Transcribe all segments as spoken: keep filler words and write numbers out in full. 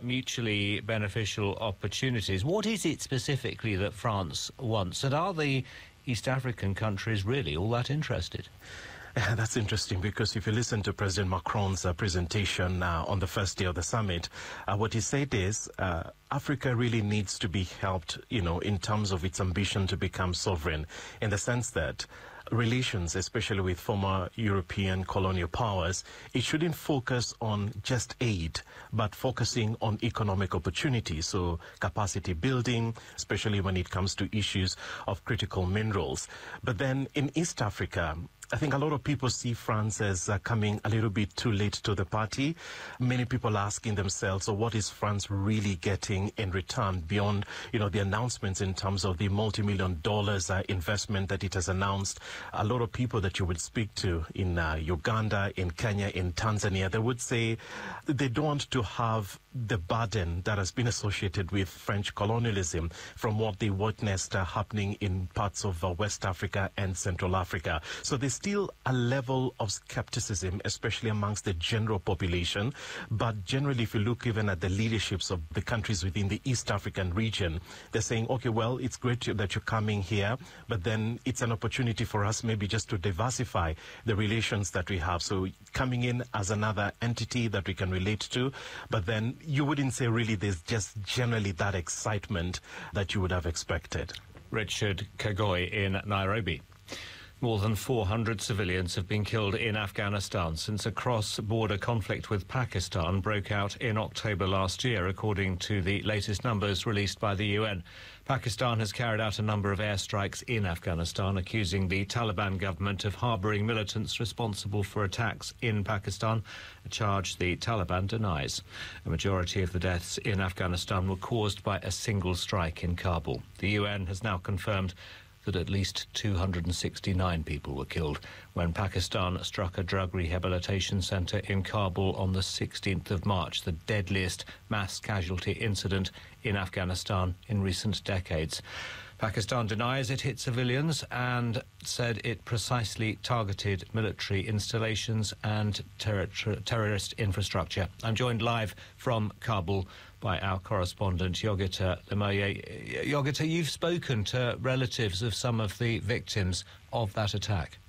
mutually beneficial opportunities. What is it specifically that France wants? And are the East African countries really all that interested? Yeah, that's interesting, because if you listen to President Macron's uh, presentation uh, on the first day of the summit, uh, what he said is uh, Africa really needs to be helped, you know, in terms of its ambition to become sovereign, in the sense that relations, especially with former European colonial powers, it shouldn't focus on just aid, but focusing on economic opportunities, so capacity building, especially when it comes to issues of critical minerals. But then in East Africa, I think a lot of people see France as uh, coming a little bit too late to the party. Many people asking themselves, so what is France really getting in return beyond, you know, the announcements in terms of the multi-million dollars uh, investment that it has announced? A lot of people that you would speak to in uh, Uganda, in Kenya, in Tanzania, they would say they don't want to have the burden that has been associated with French colonialism from what they witnessed uh, happening in parts of uh, West Africa and Central Africa. So there's still a level of skepticism, especially amongst the general population. But generally, if you look even at the leaderships of the countries within the East African region, they're saying, okay, well, it's great that you're coming here, but then it's an opportunity for us maybe just to diversify the relations that we have. So coming in as another entity that we can relate to, but then you wouldn't say really there's just generally that excitement that you would have expected. Richard Kagoi in Nairobi. More than four hundred civilians have been killed in Afghanistan since a cross-border conflict with Pakistan broke out in October last year, according to the latest numbers released by the U N. Pakistan has carried out a number of airstrikes in Afghanistan, accusing the Taliban government of harbouring militants responsible for attacks in Pakistan, a charge the Taliban denies. A majority of the deaths in Afghanistan were caused by a single strike in Kabul. The U N has now confirmed that at least two hundred sixty-nine people were killed when Pakistan struck a drug rehabilitation centre in Kabul on the sixteenth of March, the deadliest mass casualty incident in Afghanistan in recent decades. Pakistan denies it hit civilians and said it precisely targeted military installations and ter ter terrorist infrastructure. I'm joined live from Kabul by our correspondent Yogita Lemoye. Yogita, you've spoken to relatives of some of the victims of that attack.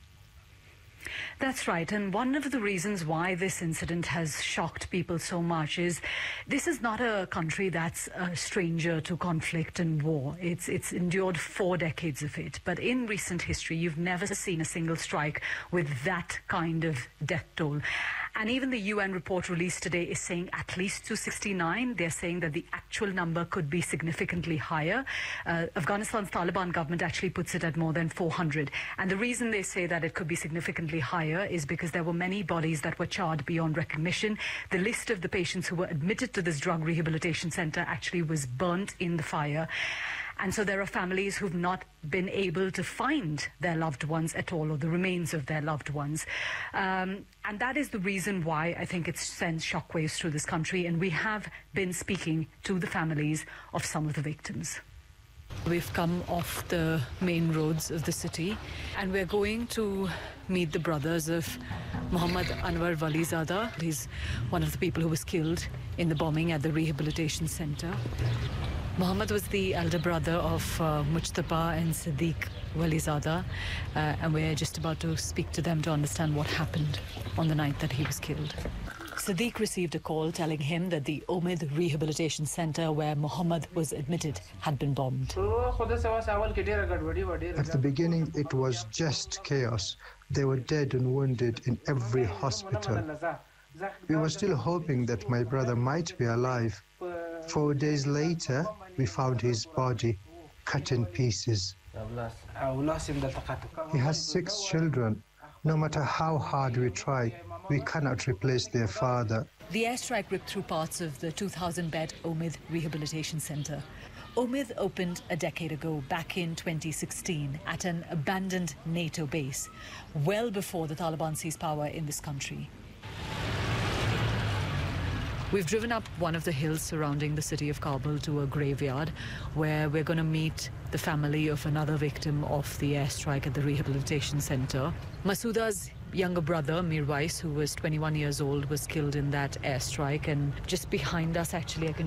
That's right, and one of the reasons why this incident has shocked people so much is this is not a country that's a stranger to conflict and war. It's, it's endured four decades of it, but in recent history you've never seen a single strike with that kind of death toll. And even the U N report released today is saying at least two hundred sixty-nine. They're saying that the actual number could be significantly higher. Uh, Afghanistan's Taliban government actually puts it at more than four hundred. And the reason they say that it could be significantly higher is because there were many bodies that were charred beyond recognition. The list of the patients who were admitted to this drug rehabilitation center actually was burnt in the fire. And so there are families who've not been able to find their loved ones at all, or the remains of their loved ones. Um, and that is the reason why I think it sends shockwaves through this country. And we have been speaking to the families of some of the victims. We've come off the main roads of the city, and we're going to meet the brothers of Muhammad Anwar Walizada. He's one of the people who was killed in the bombing at the rehabilitation center. Muhammad was the elder brother of uh, Mujtaba and Siddiq Walizada, uh, and we're just about to speak to them to understand what happened on the night that he was killed. Siddiq received a call telling him that the Omid Rehabilitation Center where Muhammad was admitted had been bombed. At the beginning, it was just chaos. They were dead and wounded in every hospital. We were still hoping that my brother might be alive. Four days later, we found his body cut in pieces. He has six children. No matter how hard we try, we cannot replace their father. The airstrike ripped through parts of the two thousand bed Omid Rehabilitation Center. Omid opened a decade ago, back in twenty sixteen, at an abandoned NATO base, well before the Taliban seized power in this country. We've driven up one of the hills surrounding the city of Kabul to a graveyard where we're going to meet the family of another victim of the airstrike at the rehabilitation center. Masuda's younger brother, Mirwais, who was twenty-one years old, was killed in that airstrike. And just behind us, actually, I can